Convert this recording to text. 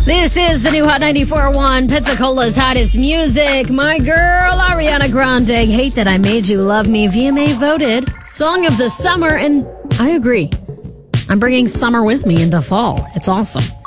This is the new Hot 94.1, Pensacola's hottest music. My girl, Ariana Grande, Hate That I Made You Love Me. VMA voted Song of the Summer, and I agree. I'm bringing summer with me into fall. It's awesome.